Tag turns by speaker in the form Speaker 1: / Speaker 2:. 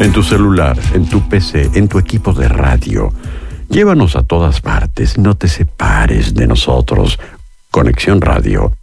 Speaker 1: En tu celular, en tu PC, en tu equipo de radio. Llévanos a todas partes, no te separes de nosotros. Conexión Radio